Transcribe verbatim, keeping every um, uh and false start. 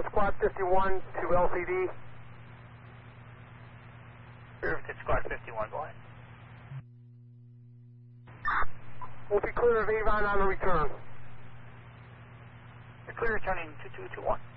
to Squad fifty-one to L C D. Affirmative, Squad fifty-one, go ahead. We'll be clear of Avon on the return. You're clear returning two two two one.